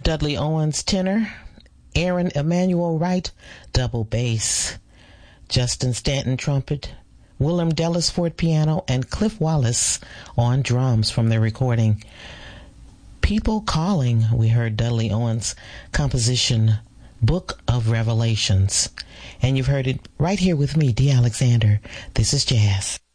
Dudley Owens, tenor. Aaron Emanuel Wright, double bass. Justin Stanton, trumpet. Willem Dellisford, piano. And Cliff Wallace on drums from their recording. People Calling, we heard Dudley Owens' composition, Book of Revelations. And you've heard it right here with me, Dee Alexander. This is Jazz.